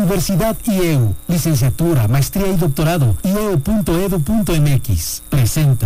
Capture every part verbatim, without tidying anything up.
Universidad I E U, licenciatura, maestría y doctorado, i e u punto e d u punto m x, presenta.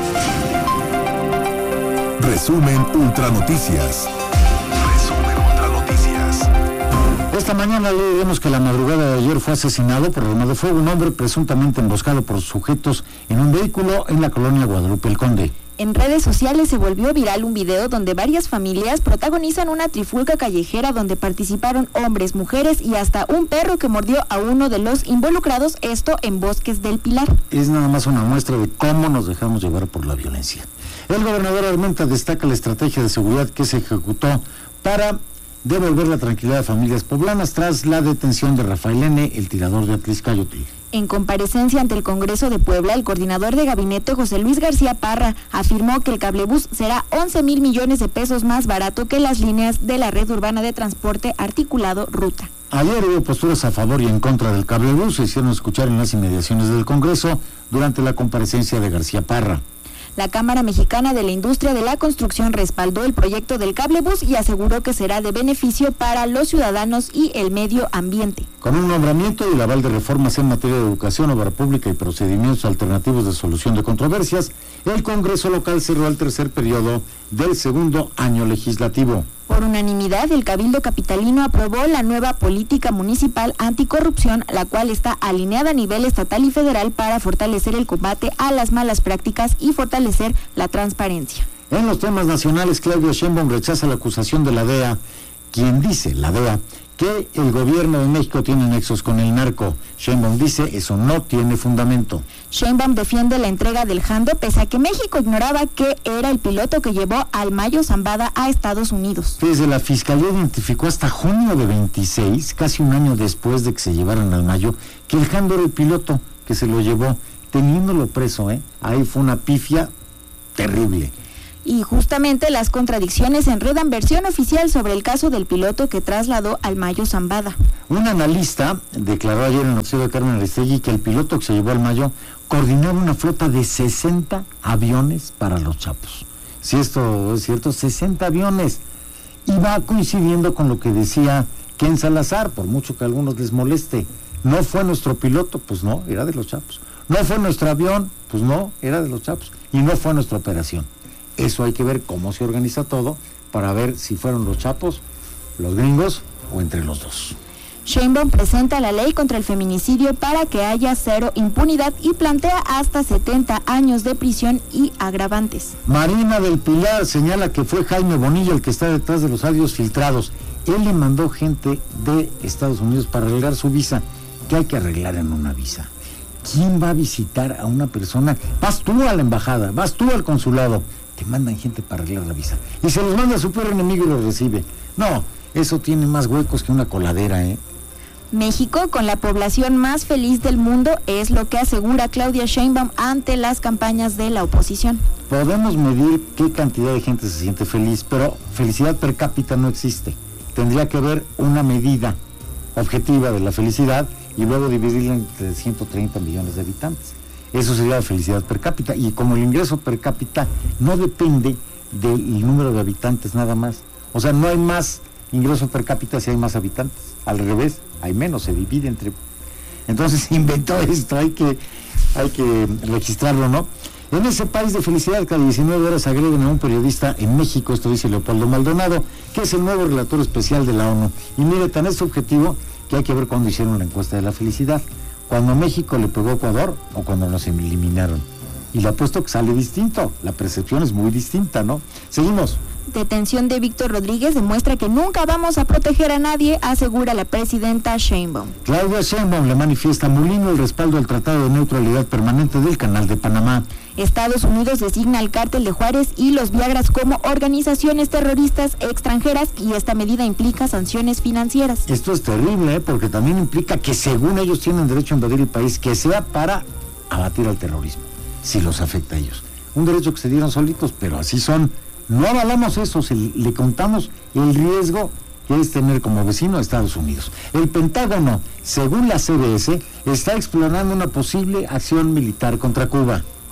Resumen Ultra Noticias. Resumen Ultra Noticias. Esta mañana leeremos que la madrugada de ayer fue asesinado por arma de fuego un hombre presuntamente emboscado por sujetos en un vehículo en la colonia Guadalupe el Conde. En redes sociales se volvió viral un video donde varias familias protagonizan una trifulca callejera donde participaron hombres, mujeres y hasta un perro que mordió a uno de los involucrados, esto en Bosques del Pilar. Es nada más una muestra de cómo nos dejamos llevar por la violencia. El gobernador Armenta destaca la estrategia de seguridad que se ejecutó para devolver la tranquilidad a familias poblanas tras la detención de Rafael N., el tirador de Atlixcayotl. En comparecencia ante el Congreso de Puebla, el coordinador de gabinete José Luis García Parra afirmó que el cablebús será once mil millones de pesos más barato que las líneas de la red urbana de transporte articulado Ruta. Ayer hubo posturas a favor y en contra del cablebús, se hicieron escuchar en las inmediaciones del Congreso durante la comparecencia de García Parra. La Cámara Mexicana de la Industria de la Construcción respaldó el proyecto del cablebús y aseguró que será de beneficio para los ciudadanos y el medio ambiente. Con un nombramiento y el aval de reformas en materia de educación, obra pública y procedimientos alternativos de solución de controversias, el Congreso local cerró el tercer periodo del segundo año legislativo. Por unanimidad, el Cabildo Capitalino aprobó la nueva política municipal anticorrupción, la cual está alineada a nivel estatal y federal para fortalecer el combate a las malas prácticas y fortalecer la transparencia. En los temas nacionales, Claudia Sheinbaum rechaza la acusación de la D E A, quien dice, la D E A, que el gobierno de México tiene nexos con el narco. Sheinbaum dice, eso no tiene fundamento. Sheinbaum defiende la entrega del Jando, pese a que México ignoraba que era el piloto que llevó al Mayo Zambada a Estados Unidos. Desde la Fiscalía identificó hasta junio de veintiséis, casi un año después de que se llevaran al Mayo, que el Jando era el piloto que se lo llevó, teniéndolo preso, ¿eh? Ahí fue una pifia terrible. Y justamente las contradicciones enredan versión oficial sobre el caso del piloto que trasladó al Mayo Zambada. Un analista declaró ayer en el noticiero de Carmen Aristegui que el piloto que se llevó al Mayo coordinaba una flota de sesenta aviones para los Chapos. Si esto es cierto, sesenta aviones. Y va coincidiendo con lo que decía Ken Salazar, por mucho que a algunos les moleste. No fue nuestro piloto, pues no, era de los Chapos. No fue nuestro avión, pues no, era de los Chapos. Y no fue nuestra operación. Eso hay que ver cómo se organiza todo para ver si fueron los Chapos, los gringos o entre los dos. Sheinbaum presenta la ley contra el feminicidio para que haya cero impunidad y plantea hasta setenta años de prisión y agravantes. Marina del Pilar señala que fue Jaime Bonilla el que está detrás de los audios filtrados. Él le mandó gente de Estados Unidos para arreglar su visa. ¿Qué hay que arreglar en una visa? ¿Quién va a visitar a una persona? Vas tú a la embajada, vas tú al consulado. Te mandan gente para arreglar la visa. Y se los manda a su peor enemigo y los recibe. No, eso tiene más huecos que una coladera, ¿eh? México, con la población más feliz del mundo, es lo que asegura Claudia Sheinbaum ante las campañas de la oposición. Podemos medir qué cantidad de gente se siente feliz, pero felicidad per cápita no existe. Tendría que haber una medida objetiva de la felicidad y luego dividirla entre ciento treinta millones de habitantes. Eso sería la felicidad per cápita, y como el ingreso per cápita no depende del número de habitantes nada más, o sea, no hay más ingreso per cápita si hay más habitantes, al revés, hay menos, se divide entre... Entonces se inventó esto, hay que, hay que registrarlo, ¿no? En ese país de felicidad, cada diecinueve horas agreden a un periodista en México, esto dice Leopoldo Maldonado, que es el nuevo relator especial de la ONU, y mire, tan es objetivo que hay que ver cuándo hicieron la encuesta de la felicidad. Cuando México le pegó a Ecuador o cuando nos eliminaron. Y le apuesto que sale distinto, la percepción es muy distinta, ¿no? Seguimos. Detención de Víctor Rodríguez demuestra que nunca vamos a proteger a nadie, asegura la presidenta Sheinbaum. Claudia Sheinbaum le manifiesta a Mulino el respaldo al Tratado de Neutralidad Permanente del Canal de Panamá. Estados Unidos designa al Cártel de Juárez y los Viagras como organizaciones terroristas extranjeras y esta medida implica sanciones financieras. Esto es terrible, ¿eh? Porque también implica que según ellos tienen derecho a invadir el país, que sea para abatir al terrorismo, si los afecta a ellos. Un derecho que se dieron solitos, pero así son. No avalamos eso, se, le contamos el riesgo que es tener como vecino a Estados Unidos. El Pentágono, según la C B S, está explorando una posible acción militar contra Cuba.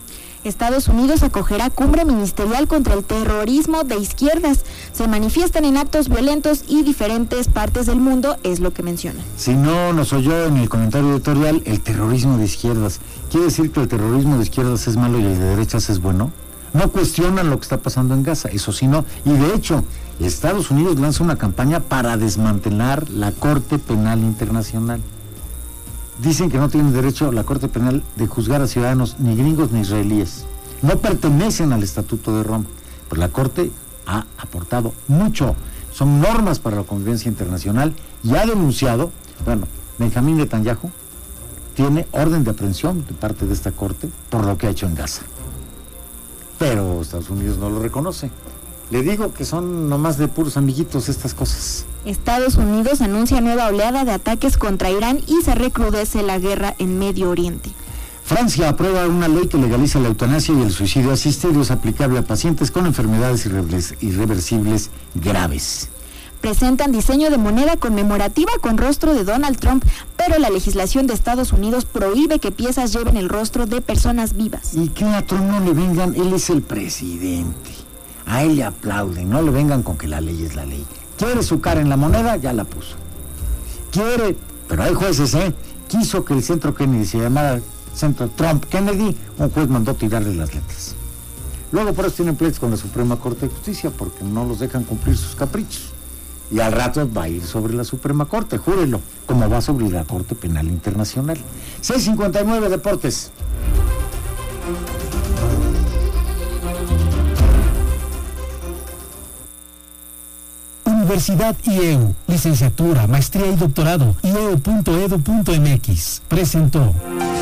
Estados Unidos acogerá cumbre ministerial contra el terrorismo de izquierdas. Se manifiestan en actos violentos y diferentes partes del mundo, es lo que menciona. Si no nos oyó en el comentario editorial, el terrorismo de izquierdas. ¿Quiere decir que el terrorismo de izquierdas es malo y el de derechas es bueno? No cuestionan lo que está pasando en Gaza, eso sí no. Y de hecho, Estados Unidos lanza una campaña para desmantelar la Corte Penal Internacional. Dicen que no tiene derecho la Corte Penal de juzgar a ciudadanos ni gringos ni israelíes. No pertenecen al Estatuto de Roma. Pues la Corte ha aportado mucho. Son normas para la convivencia internacional y ha denunciado, bueno, Benjamín Netanyahu tiene orden de aprehensión de parte de esta Corte por lo que ha hecho en Gaza. Pero Estados Unidos no lo reconoce. Le digo que son nomás de puros amiguitos estas cosas. Estados Unidos anuncia nueva oleada de ataques contra Irán y se recrudece la guerra en Medio Oriente. Francia aprueba una ley que legaliza la eutanasia y el suicidio asistido. Es aplicable a pacientes con enfermedades irreversibles graves. Presentan diseño de moneda conmemorativa con rostro de Donald Trump, pero la legislación de Estados Unidos prohíbe que piezas lleven el rostro de personas vivas. Y que a Trump no le vengan, él es el presidente. A él le aplauden, no le vengan con que la ley es la ley. Quiere su cara en la moneda, ya la puso. Quiere, pero hay jueces, ¿eh? Quiso que el centro Kennedy se llamara Centro Trump Kennedy, un juez mandó tirarle las letras. Luego por eso tienen pleitos con la Suprema Corte de Justicia, porque no los dejan cumplir sus caprichos. Y al rato va a ir sobre la Suprema Corte, júrelo, como va sobre la Corte Penal Internacional. seis cincuenta y nueve Deportes. Universidad I E U, licenciatura, maestría y doctorado, i e u punto e d u punto m x, presentó.